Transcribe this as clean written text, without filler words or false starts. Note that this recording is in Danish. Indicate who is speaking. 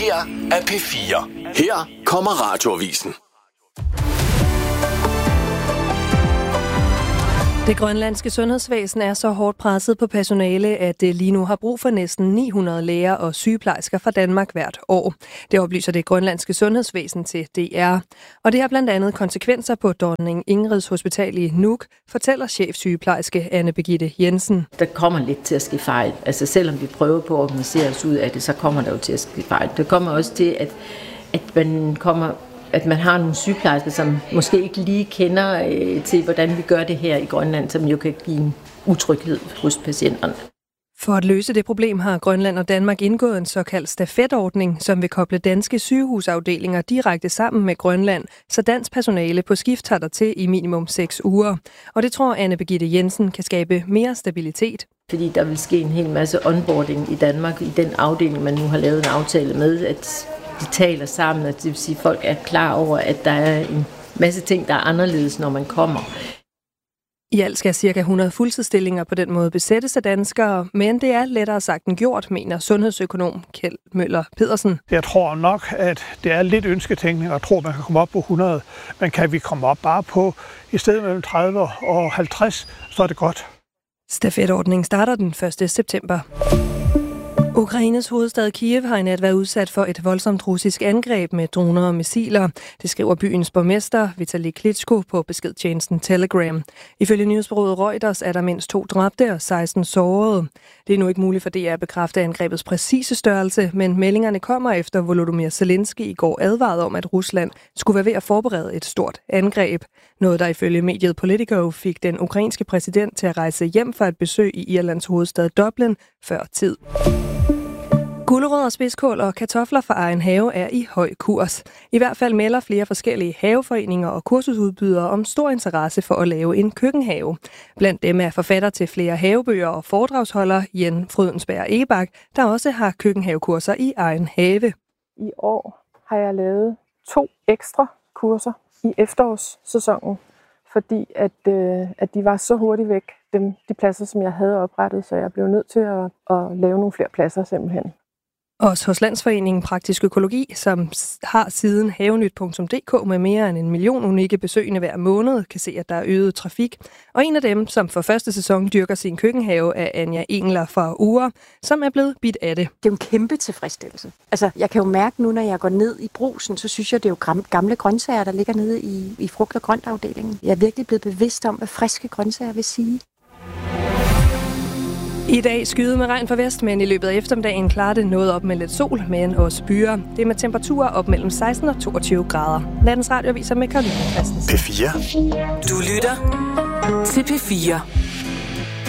Speaker 1: her er P4. Her kommer Radioavisen.
Speaker 2: Det grønlandske sundhedsvæsen er så hårdt presset på personale, at det lige nu har brug for næsten 900 læger og sygeplejersker fra Danmark hvert år. Det oplyser det grønlandske sundhedsvæsen til DR. Og det har blandt andet konsekvenser på Dronning Ingrids Hospital i Nuuk, fortæller chefsygeplejerske Anne Birgitte Jensen.
Speaker 3: Der kommer lidt til at ske fejl. Altså selvom vi prøver på at organisere os ud af det, så kommer der jo til at ske fejl. Det kommer også til, at man har nogle sygeplejersker, som måske ikke lige kender til, hvordan vi gør det her i Grønland, som jo kan give en utryghed hos patienterne.
Speaker 2: For at løse det problem har Grønland og Danmark indgået en såkaldt stafetordning, som vil koble danske sygehusafdelinger direkte sammen med Grønland, så dansk personale på skift tager der til i minimum 6 uger. Og det tror Anne Birgitte Jensen kan skabe mere stabilitet.
Speaker 3: Fordi der vil ske en hel masse onboarding i Danmark i den afdeling, man nu har lavet en aftale med, at de taler sammen, og det vil sige, at folk er klar over, at der er en masse ting, der er anderledes, når man kommer.
Speaker 2: I alt skal ca. 100 fuldtidsstillinger på den måde besættes af danskere, men det er lettere sagt end gjort, mener sundhedsøkonom Kjeld Møller Pedersen.
Speaker 4: Jeg tror nok, at det er lidt ønsketænkning, og tror, man kan komme op på 100, men kan vi komme op bare på i stedet mellem 30 og 50, så er det godt.
Speaker 2: Stafetordningen starter den 1. september. Ukraines hovedstad Kiev har i nat været udsat for et voldsomt russisk angreb med droner og missiler. Det skriver byens borgmester Vitali Klitschko på beskedtjenesten Telegram. Ifølge nyhedsbureauet Reuters er der mindst 2 dræbte og 16 sårede. Det er nu ikke muligt for DR at bekræfte angrebets præcise størrelse, men meldingerne kommer efter Volodymyr Zelensky i går advarede om, at Rusland skulle være ved at forberede et stort angreb. Noget, der ifølge mediet Politico fik den ukrainske præsident til at rejse hjem for et besøg i Irlands hovedstad Dublin før tid. Gulerødder, spidskål og kartofler fra egen have er i høj kurs. I hvert fald melder flere forskellige haveforeninger og kursusudbydere om stor interesse for at lave en køkkenhave. Blandt dem er forfatter til flere havebøger og foredragsholder Jen Frydensberg Egebak, der også har køkkenhavekurser i egen have.
Speaker 5: I år har jeg lavet 2 ekstra kurser i efterårssæsonen, fordi at de var så hurtigt væk, de pladser, som jeg havde oprettet, så jeg blev nødt til at lave nogle flere pladser simpelthen.
Speaker 2: Også hos Landsforeningen Praktisk Økologi, som har siden havenyt.dk med mere end 1 million unikke besøgende hver måned, kan se, at der er øget trafik. Og en af dem, som for første sæson dyrker sin køkkenhave, er Anja Engler fra Ure, som er blevet bidt af det.
Speaker 6: Det er jo en kæmpe tilfredsstillelse. Altså, jeg kan jo mærke nu, når jeg går ned i Brugsen, så synes jeg, det er jo gamle grøntsager, der ligger nede i frugt- og grøntafdelingen. Jeg er virkelig blevet bevidst om, hvad friske grøntsager vil sige.
Speaker 2: I dag skyder med regn fra vest, men i løbet af eftermiddagen klarer det noget op med lidt sol, men også byer. Det er med temperaturer op mellem 16 og 22 grader. Landens radioaviser med Karoline Christensen.
Speaker 1: P4.
Speaker 7: Du lytter til P4.